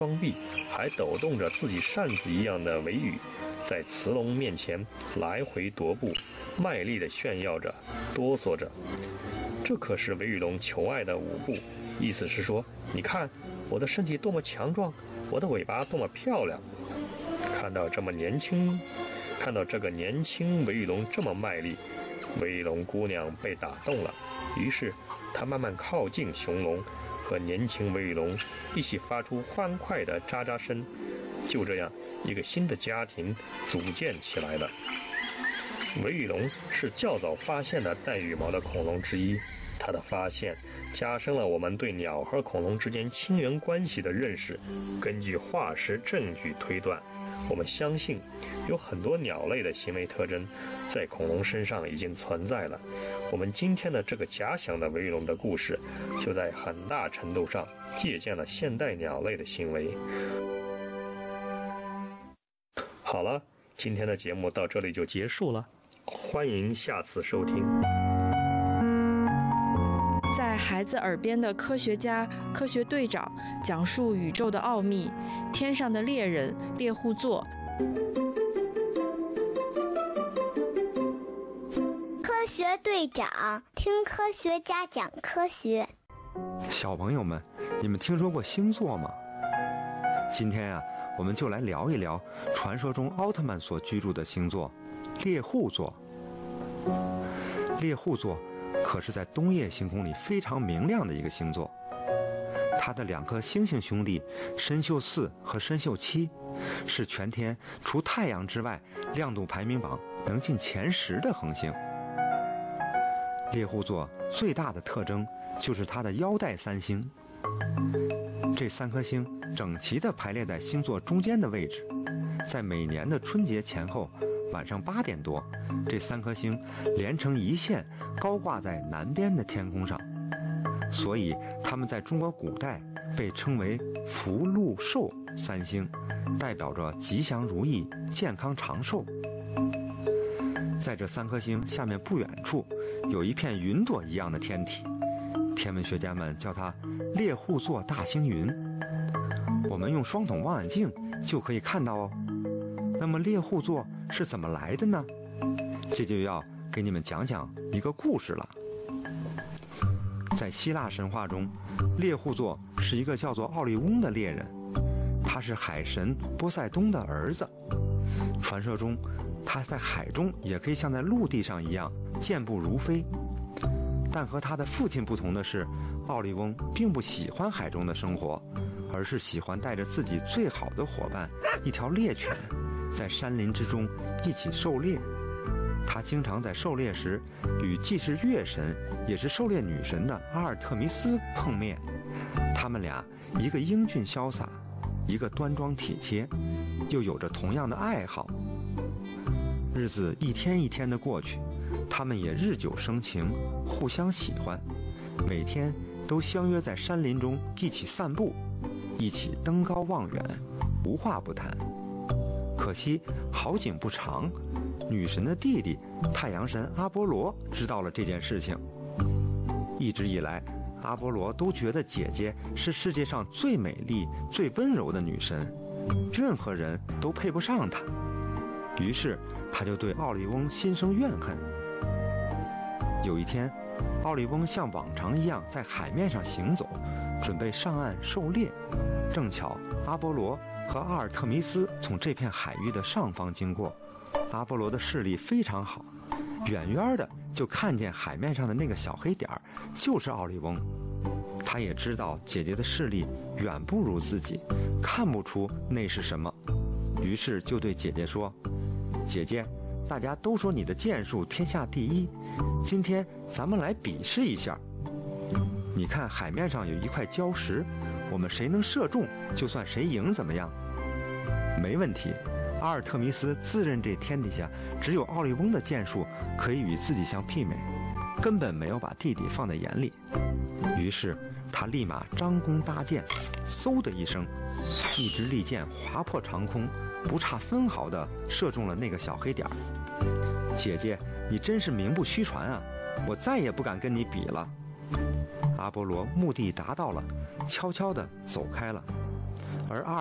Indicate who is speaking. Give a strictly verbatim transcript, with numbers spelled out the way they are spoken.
Speaker 1: 双臂，还抖动着自己扇子一样的尾羽，在雌龙面前来回踱步，卖力地炫耀着，哆嗦着。这可是尾羽龙求爱的舞步，意思是说，你看我的身体多么强壮，我的尾巴多么漂亮。看到这么年轻，看到这个年轻尾羽龙这么卖力，尾羽龙姑娘被打动了，于是她慢慢靠近雄龙，和年轻尾羽龙一起发出欢快的喳喳声。就这样，一个新的家庭组建起来了。尾羽龙是较早发现的带羽毛的恐龙之一，它的发现加深了我们对鸟和恐龙之间亲缘关系的认识。根据化石证据推断，我们相信有很多鸟类的行为特征在恐龙身上已经存在了。我们今天的这个假想的尾羽龙的故事，就在很大程度上借鉴了现代鸟类的行为。好了，今天的节目到这里就结束了，欢迎下次收听。
Speaker 2: 在孩子耳边的科学家、科学队长讲述宇宙的奥秘，天上的猎人猎户座。
Speaker 3: 科学队长听科学家讲科学。
Speaker 4: 小朋友们，你们听说过星座吗？今天啊，我们就来聊一聊传说中奥特曼所居住的星座猎户座。猎户座可是在东夜星空里非常明亮的一个星座，它的两颗星星兄弟参宿四和参宿七是全天除太阳之外亮度排名榜能进前十的恒星。猎户座最大的特征就是它的腰带三星，这三颗星整齐地排列在星座中间的位置，在每年的春节前后晚上八点多，这三颗星连成一线，高挂在南边的天空上，所以它们在中国古代被称为福禄寿三星，代表着吉祥如意、健康长寿。在这三颗星下面不远处，有一片云朵一样的天体，天文学家们叫它猎户座大星云。我们用双筒望远镜就可以看到哦。那么猎户座是怎么来的呢？这就要给你们讲讲一个故事了。在希腊神话中，猎户座是一个叫做奥利翁的猎人，他是海神波塞冬的儿子。传说中，他在海中也可以像在陆地上一样健步如飞。但和他的父亲不同的是，奥利翁并不喜欢海中的生活，而是喜欢带着自己最好的伙伴一条猎犬，在山林之中一起狩猎。他经常在狩猎时与既是月神也是狩猎女神的阿尔特弥斯碰面，他们俩一个英俊潇洒，一个端庄体贴，又有着同样的爱好。日子一天一天的过去，他们也日久生情，互相喜欢，每天都相约在山林中一起散步，一起登高望远，无话不谈。可惜好景不长，女神的弟弟太阳神阿波罗知道了这件事情。一直以来，阿波罗都觉得姐姐是世界上最美丽、最温柔的女神，任何人都配不上她。于是他就对奥利翁心生怨恨。有一天，奥利翁像往常一样在海面上行走，准备上岸狩猎。正巧阿波罗和阿尔特弥斯从这片海域的上方经过。阿波罗的视力非常好，远远的就看见海面上的那个小黑点儿就是奥利翁。他也知道姐姐的视力远不如自己，看不出那是什么，于是就对姐姐说：姐姐，大家都说你的箭术天下第一，今天咱们来比试一下。你看海面上有一块礁石，我们谁能射中就算谁赢，怎么样？没问题。阿尔特弥斯自认这天底下只有奥利翁的箭术可以与自己相媲美，根本没有把弟弟放在眼里。于是他立马张弓搭箭，嗖的一声，一支利箭划破长空，不差分毫地射中了那个小黑点儿。姐姐，你真是名不虚传啊，我再也不敢跟你比了。阿波罗目的达到了，悄悄地走开了。 而二